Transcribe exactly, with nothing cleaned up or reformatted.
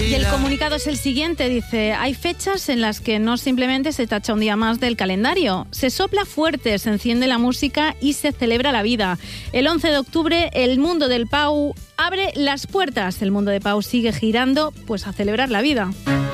Y el comunicado es el siguiente, dice: hay fechas en las que no simplemente se tacha un día más del calendario, se sopla fuerte, se enciende la música y se celebra la vida. El once de octubre, el mundo del Pau abre las puertas. El mundo de Pau sigue girando, pues a celebrar la vida.